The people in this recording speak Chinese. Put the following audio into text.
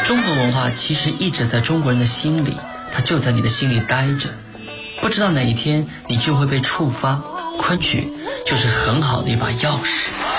中国文化其实一直在中国人的心里，它就在你的心里待着，不知道哪一天你就会被触发。昆曲就是很好的一把钥匙。